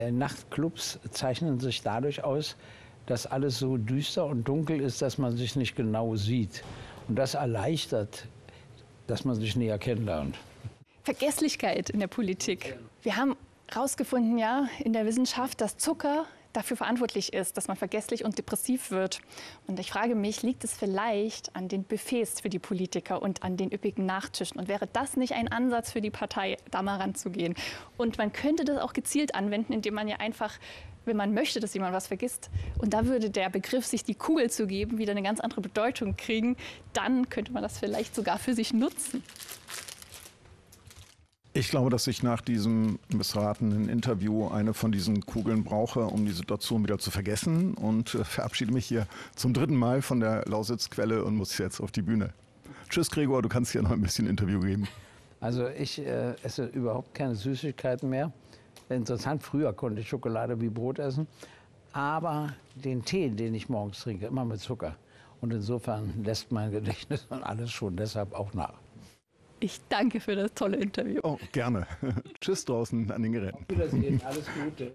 Nachtclubs zeichnen sich dadurch aus, dass alles so düster und dunkel ist, dass man sich nicht genau sieht. Und das erleichtert, dass man sich näher kennenlernt. Vergesslichkeit in der Politik. Wir haben herausgefunden, ja, in der Wissenschaft, dass Zucker dafür verantwortlich ist, dass man vergesslich und depressiv wird. Und ich frage mich, liegt es vielleicht an den Buffets für die Politiker und an den üppigen Nachtischen? Und wäre das nicht ein Ansatz für die Partei, da mal ranzugehen? Und man könnte das auch gezielt anwenden, indem man ja einfach, wenn man möchte, dass jemand was vergisst, und da würde der Begriff, sich die Kugel zu geben, wieder eine ganz andere Bedeutung kriegen, dann könnte man das vielleicht sogar für sich nutzen. Ich glaube, dass ich nach diesem missratenen Interview eine von diesen Kugeln brauche, um die Situation wieder zu vergessen, und verabschiede mich hier zum 3. Mal von der Lausitzquelle und muss jetzt auf die Bühne. Tschüss Gregor, du kannst hier noch ein bisschen Interview geben. Also ich esse überhaupt keine Süßigkeiten mehr. Interessant, früher konnte ich Schokolade wie Brot essen, aber den Tee, den ich morgens trinke, immer mit Zucker. Und insofern lässt mein Gedächtnis und alles schon deshalb auch nach. Ich danke für das tolle Interview. Oh, gerne. Tschüss draußen an den Geräten. Wiedersehen, alles Gute.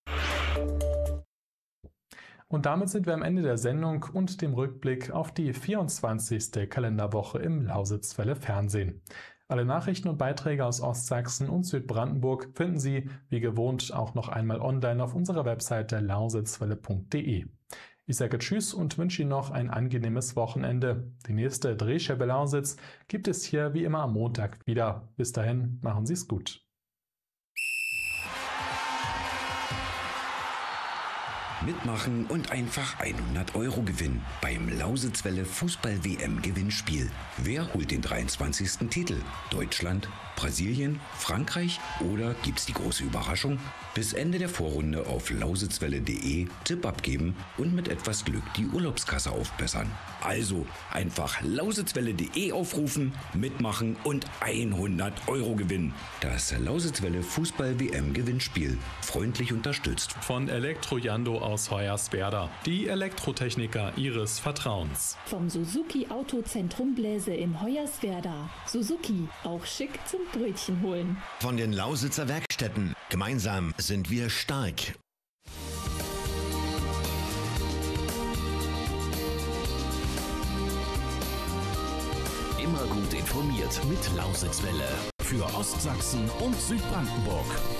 Und damit sind wir am Ende der Sendung und dem Rückblick auf die 24. Kalenderwoche im Lausitzwelle Fernsehen. Alle Nachrichten und Beiträge aus Ostsachsen und Südbrandenburg finden Sie, wie gewohnt, auch noch einmal online auf unserer Webseite lausitzwelle.de. Ich sage Tschüss und wünsche Ihnen noch ein angenehmes Wochenende. Die nächste Drehscheibe Lausitz gibt es hier wie immer am Montag wieder. Bis dahin, machen Sie es gut. Mitmachen und einfach 100 € gewinnen beim Lausitzwelle Fußball-WM-Gewinnspiel. Wer holt den 23. Titel? Deutschland, Brasilien, Frankreich oder gibt's die große Überraschung? Bis Ende der Vorrunde auf lausitzwelle.de Tipp abgeben und mit etwas Glück die Urlaubskasse aufbessern. Also einfach lausitzwelle.de aufrufen, mitmachen und 100 € gewinnen. Das Lausitzwelle Fußball-WM-Gewinnspiel. Freundlich unterstützt Von Elektrojando aus Hoyerswerda. Die Elektrotechniker Ihres Vertrauens. Vom Suzuki Autozentrum Bläse in Hoyerswerda. Suzuki, auch schick zum Brötchen holen. Von den Lausitzer Werkstätten. Gemeinsam sind wir stark. Immer gut informiert mit Lausitzwelle. Für Ostsachsen und Südbrandenburg.